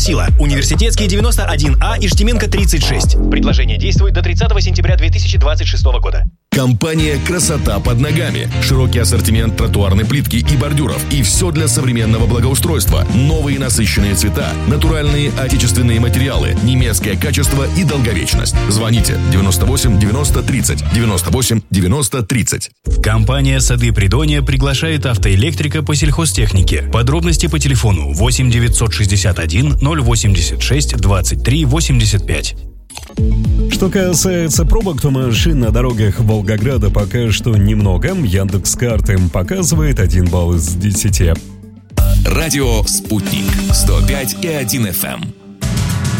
сила. Университетский 91А, Иштименко 36. Предложение действует до 30 сентября 2026 года. Компания «Красота под ногами». Широкий ассортимент тротуарной плитки и бордюров. И все для современного благоустройства. Новые насыщенные цвета, натуральные отечественные материалы, немецкое качество и долговечность. Звоните 98 90 30 98 90 30. Компания «Сады Придонья» приглашает автоэлектрика по сельхозтехнике. Подробности по телефону 8 961 086 23 85. Что касается пробок, то машин на дорогах Волгограда пока что немного. Яндекс.Карты показывает 1 балл из 10. Радио «Спутник» 105,1 FM.